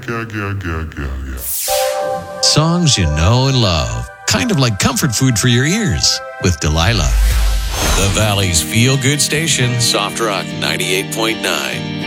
Songs you know and love. Kind of like comfort food for your ears with Delilah. The Valley's feel-good station, Soft Rock 98.9.